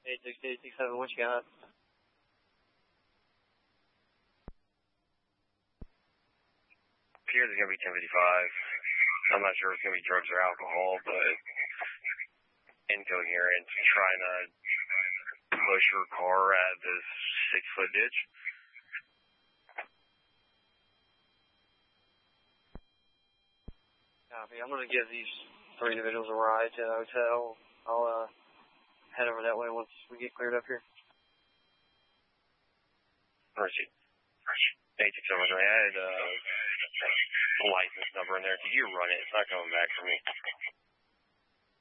86867, what you got? Appears it's going to be 1055. I'm not sure if it's going to be drugs or alcohol, but incoherent, trying to push her car out of this 6-foot ditch. Copy. I'm going to give these 3 individuals a ride to the hotel. I'll head over that way once we get cleared up here. Mercy. 867, I had a license number in there. Could you run it? It's not coming back for me.